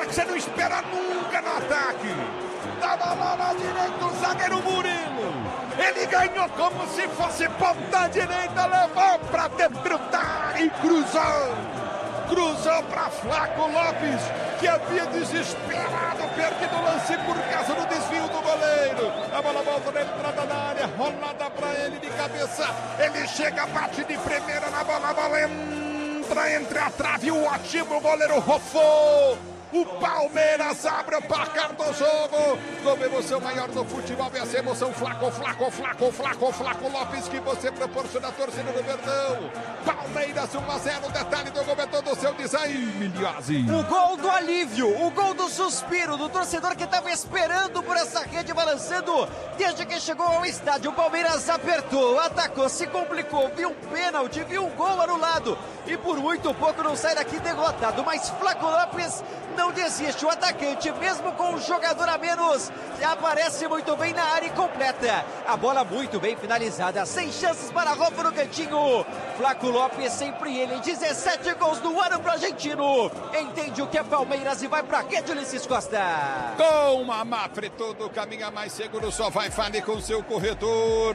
que você não espera nunca no ataque. Tava lá na direita o zagueiro Murilo. Ele ganhou como se fosse ponta direita, levou pra dentro da área e cruzou para Flaco Lopes, que havia desesperado, perdido o lance por causa do desvio do goleiro. A bola volta na entrada da área, rolada para ele de cabeça. Ele chega, bate de primeira na bola, a bola entra entre a trave, o ótimo goleiro rofou. O Palmeiras abre o placar do jogo. Como emoção maior do futebol, essa emoção. Flaco Lopes, que você proporciona a torcida do Verdão. Palmeiras 1-0, o detalhe do gol é todo seu design, Miliazzi. O gol do alívio, o gol do suspiro do torcedor que estava esperando por essa rede balançando desde que chegou ao estádio. O Palmeiras apertou, atacou, se complicou, viu um pênalti, viu um gol anulado e por muito pouco não sai daqui derrotado. Mas Flaco Lopes não desiste, o atacante, mesmo com um jogador a menos, aparece muito bem na área e completa. A bola muito bem finalizada, sem chances para Rolfo no cantinho. Flaco Lopes, sempre ele, 17 gols no ano pro argentino. Entende o que é Palmeiras e vai pra rede, Ulisses Costa. Com a Mafre, todo caminho mais seguro, só vai fale com seu corretor.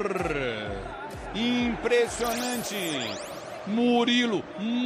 Impressionante. Murilo,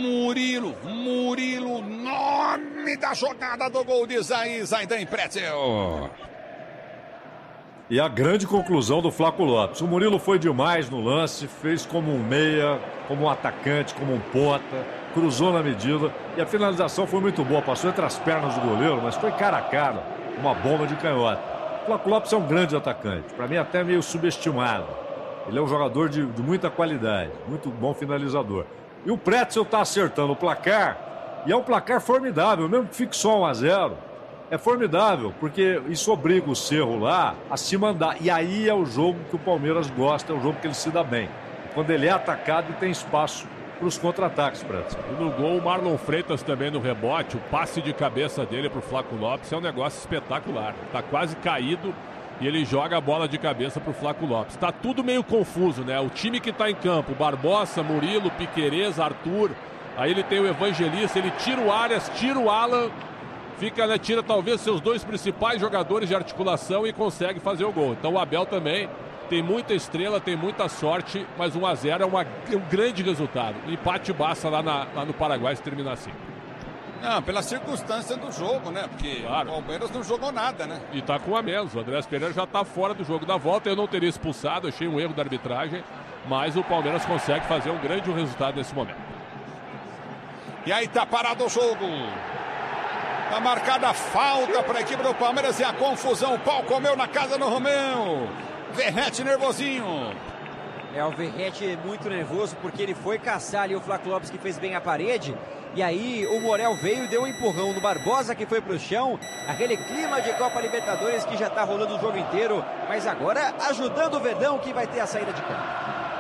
nome da jogada do gol de Zaidan Pretzel. E a grande conclusão do Flaco Lopes. O Murilo foi demais no lance, fez como um meia, como um atacante, como um ponta, cruzou na medida e a finalização foi muito boa, passou entre as pernas do goleiro, mas foi cara a cara, uma bomba de canhota. O Flaco Lopes é um grande atacante, para mim até meio subestimado. Ele é um jogador de muita qualidade, muito bom finalizador. E o Pretzel está acertando o placar, e é um placar formidável, mesmo que fique só 1-0. É formidável, porque isso obriga o Cerro lá a se mandar. E aí é o jogo que o Palmeiras gosta, é o jogo que ele se dá bem. Quando ele é atacado e tem espaço para os contra-ataques, Pretzel. E no gol, o Marlon Freitas também no rebote, o passe de cabeça dele para o Flaco Lopes é um negócio espetacular. Está quase caído. E ele joga a bola de cabeça pro Flaco Lopes. Tá tudo meio confuso, né? O time que tá em campo, Barbosa, Murilo, Piquerez, Arthur. Aí ele tem o Evangelista, ele tira o Arias, tira o Alan. Fica, né? Tira talvez seus dois principais jogadores de articulação e consegue fazer o gol. Então o Abel também tem muita estrela, tem muita sorte, mas 1-0 é um grande resultado. O empate basta lá no Paraguai se terminar assim. Não, pela circunstância do jogo, né? Porque claro, o Palmeiras não jogou nada, né? E tá com a menos. O Andrés Pereira já tá fora do jogo da volta. Eu não teria expulsado, achei um erro da arbitragem. Mas o Palmeiras consegue fazer um grande resultado nesse momento. E aí tá parado o jogo. Tá marcada a falta para a equipe do Palmeiras e a confusão. O pau comeu na casa do Romeu. Verrete nervosinho. O Verrete muito nervoso porque ele foi caçar ali o Flaco Lopes, que fez bem a parede. E aí o Morel veio e deu um empurrão no Barbosa, que foi pro chão. Aquele clima de Copa Libertadores que já tá rolando o jogo inteiro. Mas agora ajudando o Verdão, que vai ter a saída de campo.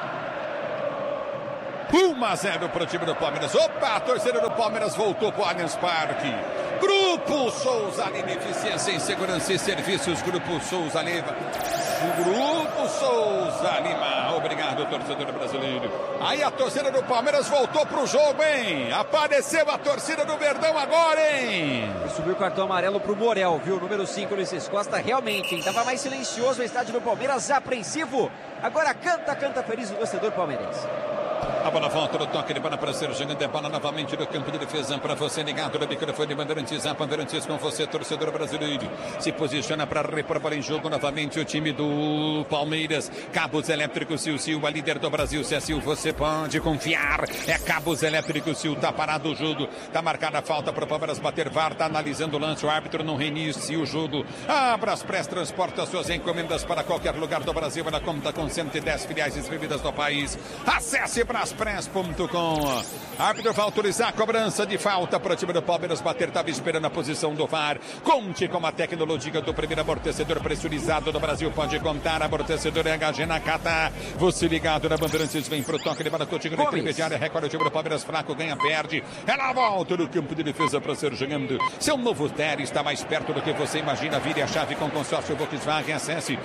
1-0 pro time do Palmeiras. Opa, a torcida do Palmeiras voltou pro Allianz Parque. Grupo Souza Lima, eficiência em segurança e serviços. Grupo Souza Lima. Grupo Souza Lima. Obrigado, torcedor brasileiro. Aí a torcida do Palmeiras voltou pro jogo, hein? Apareceu a torcida do Verdão agora, hein? E subiu o cartão amarelo pro Morel, viu? Número 5, Ulisses Costa, realmente, hein? Tava mais silencioso o estádio do Palmeiras, apreensivo. Agora canta feliz o torcedor palmeirense. A bola volta no toque de bola para ser jogando. É bola novamente do campo de defesa para você ligado no microfone Bandeirantes. A Bandeirantes com você, torcedor brasileiro. Se posiciona para repor a bola em jogo novamente o time do Palmeiras. Cabos Elétricos Sil, a líder do Brasil. Se é Sil, você pode confiar. É Cabos Elétricos Sil. Tá parado o jogo. Tá marcada a falta para o Palmeiras bater VAR. Tá analisando o lance. O árbitro não reinicia o jogo. A Braspress transporta suas encomendas para qualquer lugar do Brasil. Ela conta com 110 filiais distribuídas no país. Acesse Braspress.com. Árbitro vai autorizar a cobrança de falta para o time do Palmeiras bater. Estava esperando a posição do VAR. Conte com a tecnologia do primeiro amortecedor pressurizado do Brasil. Pode contar. Amortecedor HG Nakata. Você ligado na Bandeirantes, vem pro toque de bola. Coutinho na intermediária. Recolhe o time do Palmeiras fraco. Ganha, perde. Ela volta no campo de defesa para ser jogando. Seu novo TER está mais perto do que você imagina. Vire a chave com consórcio Volkswagen. Acesse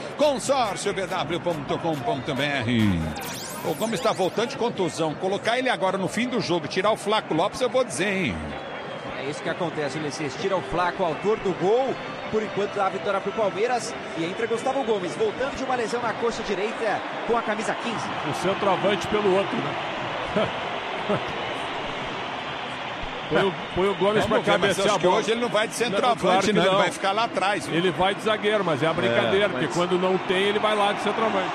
consórciobw.com.br. O Gomes está voltando de contusão. Colocar ele agora no fim do jogo, tirar o Flaco Lopes, eu vou dizer, hein? É isso que acontece, o Ulisses tira o Flaco, autor do gol. Por enquanto dá a vitória para o Palmeiras e entra Gustavo Gomes, voltando de uma lesão na coxa direita com a camisa 15. O centroavante pelo outro, né? Põe o Gomes para cabecear a bola. Hoje ele não vai de centroavante, claro não, ele vai ficar lá atrás. Viu? Ele vai de zagueiro, mas é a brincadeira, porque quando não tem, ele vai lá de centroavante.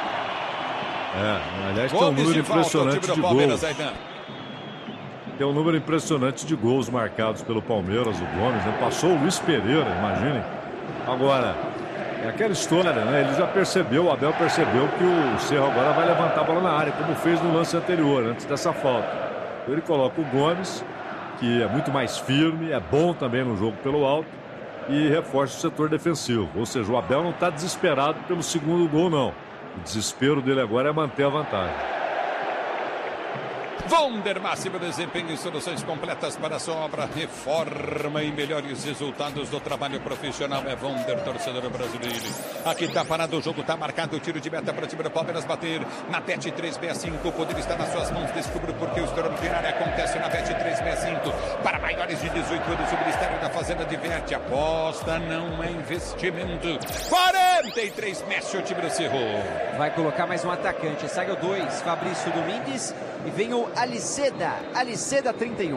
Aliás, tem um número impressionante de gols. Aidan. Tem um número impressionante de gols marcados pelo Palmeiras, o Gomes, né? Passou o Luiz Pereira, imaginem. Agora, é aquela história, né? Ele já percebeu, o Abel percebeu que o Cerro agora vai levantar a bola na área, como fez no lance anterior, antes dessa falta. Então ele coloca o Gomes, que é muito mais firme, é bom também no jogo pelo alto, e reforça o setor defensivo. Ou seja, o Abel não está desesperado pelo segundo gol, não. O desespero dele agora é manter a vantagem. Wonder, máximo desempenho e soluções completas para a sua obra, reforma e melhores resultados do trabalho profissional. É Wonder, torcedor brasileiro. Aqui está parado o jogo, está marcado o tiro de meta para o time do Palmeiras bater na Bet365. O poder está nas suas mãos. Descubra porque o extraordinário acontece na Bet365. Para maiores de 18 anos, o Ministério da Fazenda diverte. Aposta não é investimento. 43 mexe o time do Cerro. Vai colocar mais um atacante. Sai o 2, Fabrício Domingues. E vem o Aliceda 31.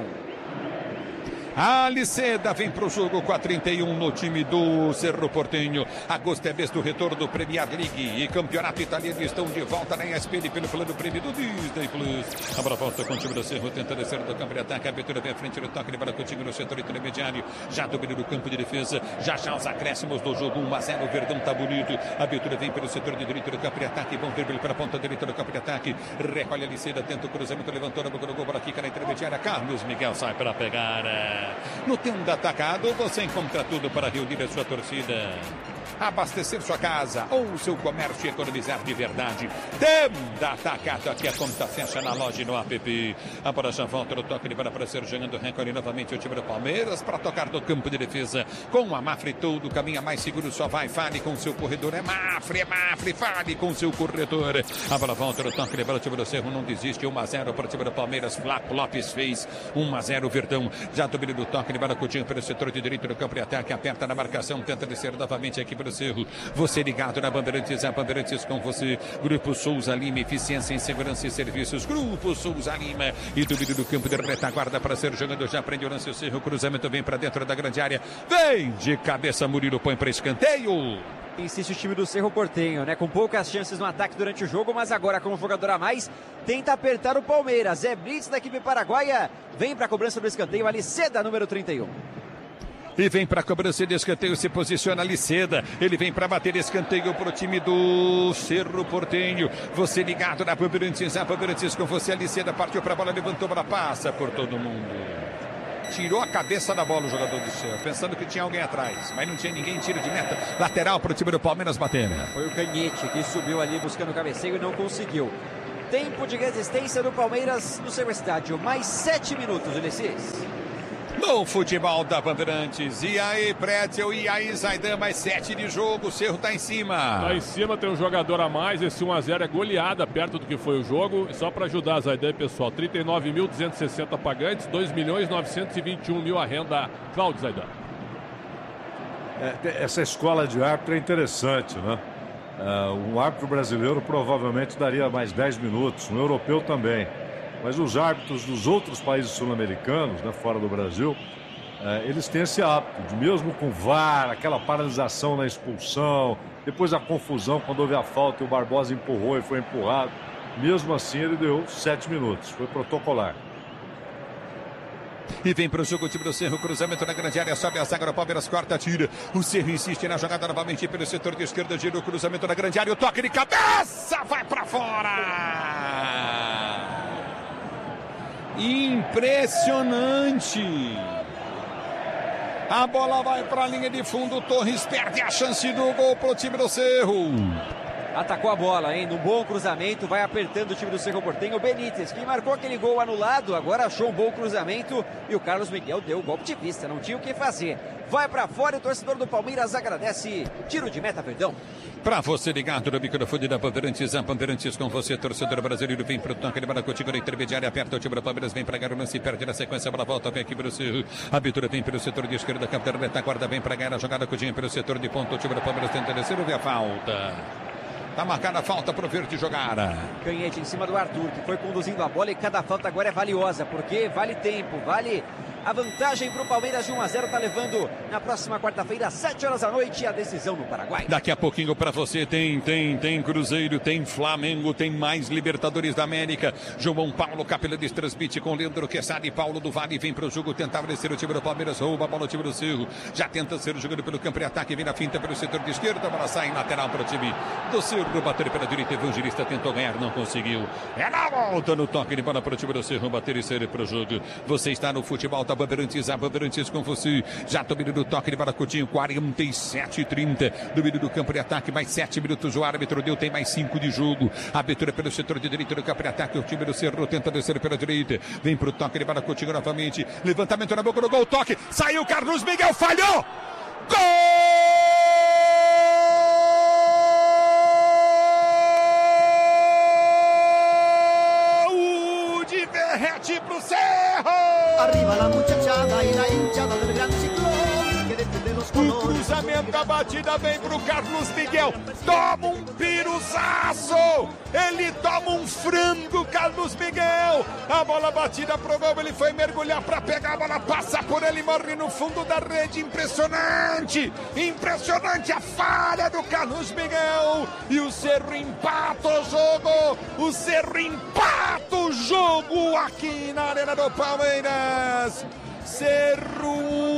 A Aliceda vem para o jogo com a 31 no time do Cerro Porteño. Agosto é mês do retorno do Premier League e Campeonato Italiano estão de volta na ESPN pelo plano prêmio do Disney Plus. A bola volta com o time do Cerro, tenta descer do campo de ataque. A abertura vem à frente do toque de bola contigo no setor intermediário. Já domina o campo de defesa. Já os acréscimos do jogo. 1-0. O Verdão tá bonito. A abertura vem pelo setor de direito do campo de ataque. Bom drible pela ponta direita do campo de ataque. Recolhe a Aliceda, tenta o cruzamento, levantou na boca do gol. Bola aqui na intermediária. Carlos Miguel sai para pegar. No Tenda Atacado você encontra tudo para reunir a sua torcida, abastecer sua casa ou seu comércio e economizar de verdade. Tenda Atacado, aqui a conta fecha na loja e no app. A bola já volta no toque de bola para ser jogando, recolhe novamente o time do Palmeiras para tocar no campo de defesa. Com a Mafre todo caminho mais seguro, só vai, fale com seu corredor. É Mafre, fale com seu corretor. A bola volta no toque de bola, o time do Cerro não desiste. 1-0 para o time do Palmeiras. Flaco Lopes fez 1-0. Verdão já domina do toque de bola, Coutinho pelo setor de direito do campo de ataque, aperta na marcação, tenta descer novamente a equipe do Cerro. Você ligado na Bandeirantes, a Bandeirantes com você. Grupo Souza Lima, eficiência em segurança e serviços. Grupo Souza Lima e domínio do campo de retaguarda para ser jogando, já prende o lance o Cerro, cruzamento vem para dentro da grande área, vem de cabeça, Murilo põe para escanteio. Insiste o time do Cerro Porteño, né? Com poucas chances no ataque durante o jogo, mas agora como jogador a mais, tenta apertar o Palmeiras. É blitz da equipe paraguaia, vem para a cobrança do escanteio, Aliceda, número 31. E vem para a cobrança de escanteio, se posiciona Aliceda. Ele vem para bater escanteio para o time do Cerro Porteño. Você ligado na Bandeirantes, a Bandeirantes com você, Aliceda partiu para a bola, levantou para passa por todo mundo. Tirou a cabeça da bola o jogador do Cerro, pensando que tinha alguém atrás, mas não tinha ninguém, tiro de meta, lateral para o time do Palmeiras batendo. Foi o Canhete que subiu ali buscando o cabeceio e não conseguiu. Tempo de resistência do Palmeiras no seu estádio, mais 7 minutos, Ulisses. No futebol da Bandeirantes. E aí, Prétio, e aí, Zaidan, mais 7 de jogo, o Cerro tá em cima. Tá em cima, tem um jogador a mais, esse 1-0 é goleada perto do que foi o jogo. Só para ajudar, Zaidan, pessoal, 39.260 pagantes, 2.921.000 a renda. Cláudio, Zaidan. Essa escola de árbitro é interessante, né? Um árbitro brasileiro provavelmente daria mais 10 minutos, um europeu também. Mas os árbitros dos outros países sul-americanos, né, fora do Brasil, eles têm esse hábito de, mesmo com VAR, aquela paralisação na expulsão, depois a confusão quando houve a falta e o Barbosa empurrou e foi empurrado, mesmo assim ele deu 7 minutos, foi protocolar. E vem para o jogo o time do Cerro, cruzamento na grande área, sobe a zaga do Palmeiras, corta, tira. O Cerro insiste na jogada novamente pelo setor de esquerda, gira o cruzamento na grande área, o toque de cabeça, vai para fora! Impressionante! A bola vai para a linha de fundo, Torres perde a chance do gol para o time do Cerro. Atacou a bola, hein? Num bom cruzamento, vai apertando o time do Cerro Porteño. O Benítez, que marcou aquele gol anulado, agora achou um bom cruzamento. E o Carlos Miguel deu o golpe de vista, não tinha o que fazer. Vai pra fora e o torcedor do Palmeiras agradece. Tiro de meta, Verdão. Pra você ligado no microfone da Bandeirantes, a Bandeirantes com você, torcedor brasileiro, vem pro toque, ele manda contigo na intermediária, aperta o time do Palmeiras, vem pra ganhar o lance, perde na sequência, a bola volta, vem aqui pelo Cerro, a abertura vem pelo setor de esquerda, capitão retaguarda, vem pra ganhar a jogada, Coutinho pelo setor de ponta, o time do Palmeiras tenta descer, vê a falta. Tá marcada a falta pro Verde jogar. Canhete em cima do Arthur, que foi conduzindo a bola, e cada falta agora é valiosa, porque vale tempo, vale a vantagem pro Palmeiras de 1-0, tá levando na próxima quarta-feira, 7 horas da noite, a decisão no Paraguai. Daqui a pouquinho pra você tem Cruzeiro, tem Flamengo, tem mais Libertadores da América. João Paulo Capelanes transmite com Leandro Quezada e Paulo do Vale, vem pro jogo, tentava descer o time do Palmeiras, rouba a bola o time do Cerro, já tenta ser jogando pelo campo de ataque, vem na finta pelo setor de esquerda, a bola sai em lateral para o time do Cerro, bater pela direita, Evangelista tentou ganhar, não conseguiu. É na volta no toque de bola para o time do Cerro, bater e sair pro jogo. Você está no futebol da Bandeirantes, a Bandeirantes com você, já domínio do toque de bola, Coutinho, 47-30, domínio do campo de ataque, mais 7 minutos, o árbitro deu, tem mais 5 de jogo, abertura pelo setor de direita do campo de ataque, o time do Cerro tenta descer pela direita, vem pro toque de bola, Coutinho novamente, levantamento na boca do gol, toque, saiu Carlos Miguel, falhou, gol! Verrete pro Cerro! Arriba la muchachada y la hinchada del gran ciclón que defiende los colores. O cruzamento da batida vem pro Carlos Miguel. Toma um piruzaço! Ele toma um frango, Carlos Miguel. A bola batida pro gol, ele foi mergulhar pra pegar a bola, passa por ele, morre no fundo da rede. Impressionante! Impressionante a falha do Carlos Miguel. E o Cerro empata o jogo. O Cerro empata o jogo aqui na Arena do Palmeiras. Cerro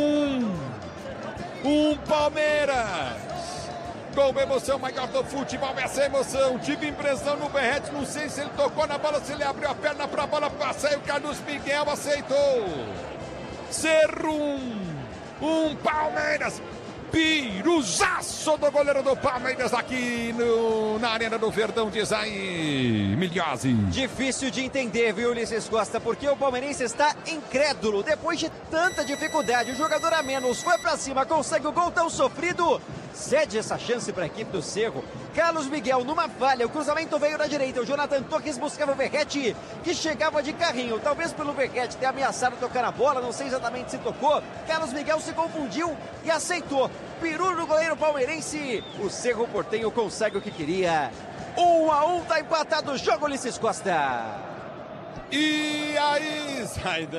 1 Palmeiras. Com emoção maior do futebol, essa emoção. Tive impressão no Verrete, não sei se ele tocou na bola, se ele abriu a perna pra bola passar e o Carlos Miguel aceitou. Cerro 1 Palmeiras. Piruzaço do goleiro do Palmeiras aqui na Arena do Verdão, diz aí Milhose. Difícil de entender, viu, Ulisses Costa, porque o palmeirense está incrédulo. Depois de tanta dificuldade, o jogador a menos foi pra cima, consegue o gol tão sofrido, cede essa chance para a equipe do Cerro. Carlos Miguel numa falha, o cruzamento veio da direita, o Jonathan Torres buscava o Verrete, que chegava de carrinho, talvez pelo Verrete ter ameaçado tocar na bola, não sei exatamente se tocou. Carlos Miguel se confundiu e aceitou. Peru no goleiro palmeirense, o Cerro Porteño consegue o que queria. 1-1, tá empatado o jogo, Ulisses Costa. E aí, Zaidan?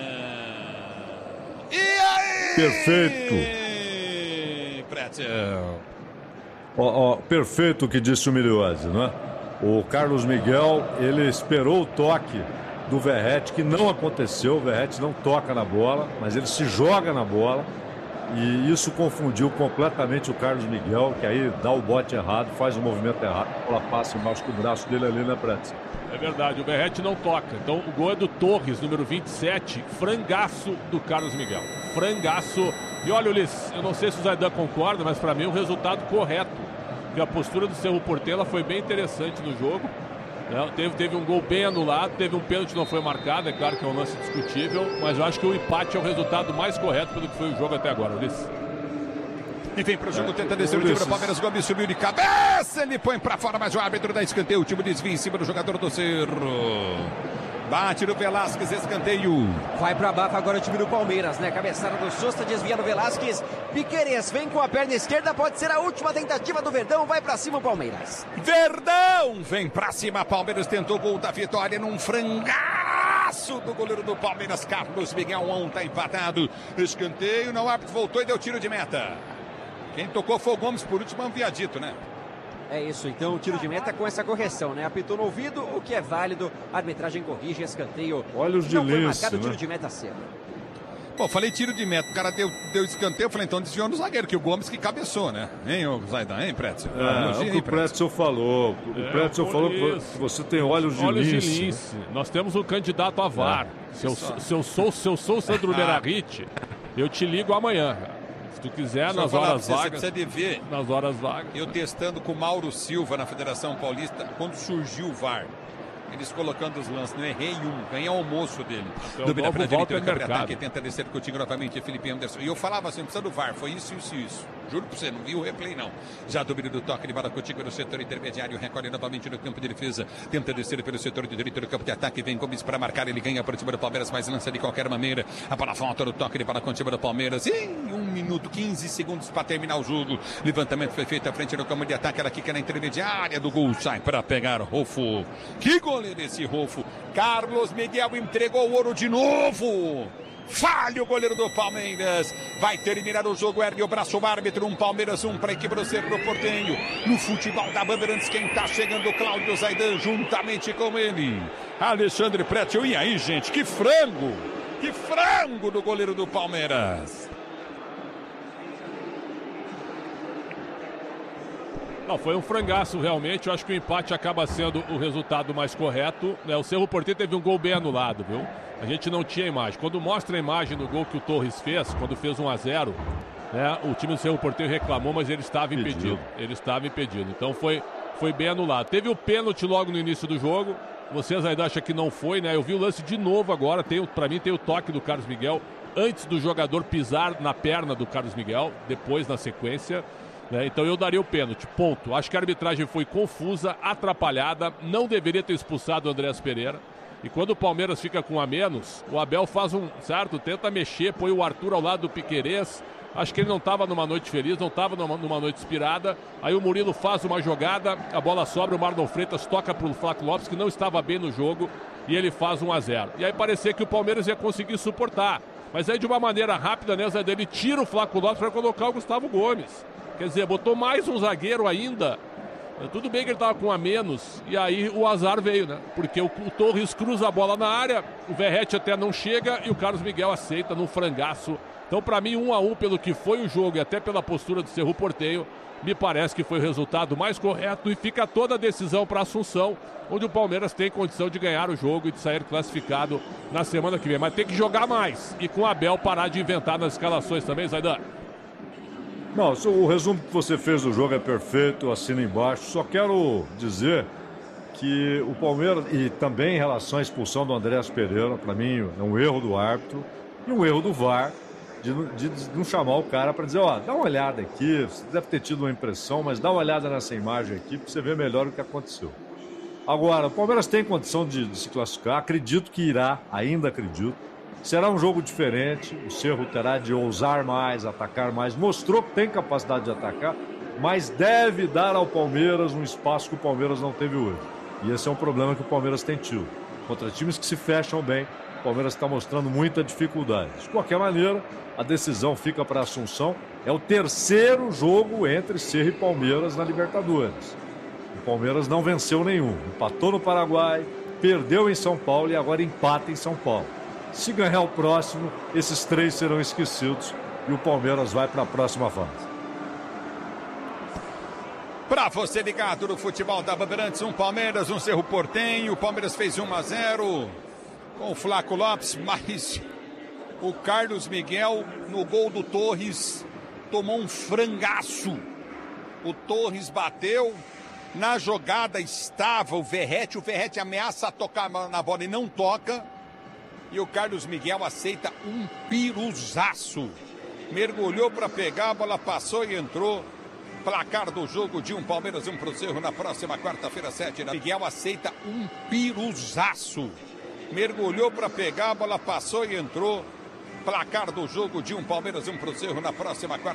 E aí? Perfeito. Perfeito o que disse o Milhose, né? O Carlos Miguel, ele esperou o toque do Verrete, que não aconteceu. O Verrete não toca na bola, mas ele se joga na bola. E isso confundiu completamente o Carlos Miguel, que aí dá o bote errado, faz o movimento errado, a bola passa embaixo do braço dele ali na praça. É verdade, o Verrete não toca. Então o gol é do Torres, número 27, frangaço do Carlos Miguel. Frangaço. E olha, Ulisses, eu não sei se o Zaidan concorda, mas para mim o resultado correto. Porque a postura do Cerro Porteño foi bem interessante no jogo. Teve um gol bem anulado, teve um pênalti que não foi marcado, é claro que é um lance discutível, mas eu acho que o empate é o resultado mais correto pelo que foi o jogo até agora, Ulisses. E vem pro jogo, tenta descer o time do Palmeiras, Gomes subiu de cabeça, ele põe pra fora, mas o árbitro dá escanteio, o time desvia em cima do jogador do Cerro. Bate no Velasquez, escanteio. Vai pra baixo agora o time do Palmeiras, né? Cabeçada do Sosta, desvia no Velasquez. Piquerez vem com a perna esquerda, pode ser a última tentativa do Verdão, vai pra cima o Palmeiras. Verdão vem pra cima, Palmeiras tentou o gol da vitória num frangaço do goleiro do Palmeiras, Carlos Miguel. Tá empatado, escanteio, não, o árbitro voltou e deu tiro de meta. Quem tocou foi o Gomes, por último, havia dito, né? É isso, então o tiro de meta com essa correção, né? Apitou no ouvido, o que é válido, a arbitragem corrige, escanteio. Olha os de não foi lince, marcado, né? Tiro de meta cedo. Bom, falei tiro de meta, o cara deu escanteio, eu falei, então desviou no zagueiro, que o Gomes que cabeçou, né? Hein, Zaidan, hein, Pretzel? É o que o Pretzel falou. O Pretzel falou que você tem olhos de lince. Nós temos um candidato a VAR. Se eu sou o Sandro Meirahit, eu te ligo amanhã. Se tu quiser, Só nas falar pra horas você, você vagas. precisa de ver. Nas horas vagas. Eu testando com o Mauro Silva na Federação Paulista, quando surgiu o VAR. Eles colocando os lances, não errei um, ganhei almoço dele. Então, Dúvida novo para a direita Walter do campo de Mercado. ataque, tenta descer Coutinho novamente, Felipe Anderson. E eu falava assim, não precisa do VAR, foi isso. Juro pra você, não vi o replay não. Já domínio do toque de bola, Coutinho no setor intermediário, recolhe novamente no campo de defesa, tenta descer pelo setor de direito do campo de ataque, vem Gomes para marcar, ele ganha por cima do Palmeiras, mas lança de qualquer maneira. A bola volta no toque de bola com o time do Palmeiras. Em 1 minuto, 15 segundos para terminar o jogo. Levantamento foi feito à frente do campo de ataque, ela quica na intermediária do gol, sai para pegar Rolfo. Que goleiro esse Rolfo. Carlos Miguel entregou o ouro de novo. Falha o goleiro do Palmeiras. Vai terminar o jogo. Ergue o braço o árbitro. Palmeiras, para a equipe do Cerro Porteño. No futebol da Bandeirantes, quem está chegando? Cláudio Zaidan, juntamente com ele, Alexandre Prétio. E aí, gente? Que frango! Que frango do goleiro do Palmeiras. Não, foi um frangaço realmente. Eu acho que o empate acaba sendo o resultado mais correto, né? O Cerro Porteño teve um gol bem anulado, viu? A gente não tinha imagem. Quando mostra a imagem do gol que o Torres fez, quando fez 1-0, né? O time do Cerro Porteño reclamou, mas ele estava impedido. Ele estava impedido. Então foi bem anulado. Teve o pênalti logo no início do jogo. Vocês ainda acham que não foi, né? Eu vi o lance de novo agora. Para mim tem o toque do Carlos Miguel antes do jogador pisar na perna do Carlos Miguel, depois na sequência. Então eu daria o pênalti, ponto. Acho que a arbitragem foi confusa, atrapalhada, não deveria ter expulsado o Andréas Pereira. E quando o Palmeiras fica com um a menos, o Abel faz certo, tenta mexer, põe o Arthur ao lado do Piquerez. Acho que ele não estava numa noite feliz, não estava numa noite inspirada. Aí o Murilo faz uma jogada, a bola sobra, o Marlon Freitas toca para o Flaco Lopes, que não estava bem no jogo, e ele faz 1-0. E aí parecia que o Palmeiras ia conseguir suportar. Mas aí de uma maneira rápida, né, Zé, ele tira o Flaco Lopes para colocar o Gustavo Gomes. Quer dizer, botou mais um zagueiro ainda. Tudo bem que ele estava com um a menos. E aí o azar veio, né? Porque o Torres cruza a bola na área, o Verratti até não chega e o Carlos Miguel aceita num frangaço. Então, para mim, 1-1 pelo que foi o jogo e até pela postura do Cerro Porteño, me parece que foi o resultado mais correto e fica toda a decisão para Assunção, onde o Palmeiras tem condição de ganhar o jogo e de sair classificado na semana que vem. Mas tem que jogar mais e com o Abel parar de inventar nas escalações também, Zaidan. Não, o resumo que você fez do jogo é perfeito, eu assino embaixo. Só quero dizer que o Palmeiras, e também em relação à expulsão do Andréas Pereira, para mim é um erro do árbitro e um erro do VAR de não chamar o cara para dizer, ó, dá uma olhada aqui, você deve ter tido uma impressão, mas dá uma olhada nessa imagem aqui para você ver melhor o que aconteceu. Agora, o Palmeiras tem condição de se classificar, acredito que irá, ainda acredito. Será um jogo diferente, o Cerro terá de ousar mais, atacar mais, mostrou que tem capacidade de atacar, mas deve dar ao Palmeiras um espaço que o Palmeiras não teve hoje. E esse é um problema que o Palmeiras tem tido. Contra times que se fecham bem, o Palmeiras está mostrando muita dificuldade. De qualquer maneira, a decisão fica para Assunção. É o terceiro jogo entre Cerro e Palmeiras na Libertadores. O Palmeiras não venceu nenhum. Empatou no Paraguai, perdeu em São Paulo e agora empata em São Paulo. Se ganhar o próximo, esses 3 serão esquecidos e o Palmeiras vai para a próxima fase. Para você ligado no futebol da Bandeirantes, Palmeiras, Cerro Porteño. O Palmeiras fez 1-0 com o Flaco Lopes, mas o Carlos Miguel no gol do Torres tomou um frangaço. O Torres bateu, na jogada estava o Verratti ameaça tocar na bola e não toca. E o Carlos Miguel aceita um piruzaço. Mergulhou para pegar, a bola passou e entrou. Placar do jogo de Palmeiras, pro Cerro na próxima quarta-feira, 7. Miguel aceita um piruzaço. Mergulhou para pegar, a bola passou e entrou. Placar do jogo de Palmeiras, pro Cerro na próxima quarta-feira.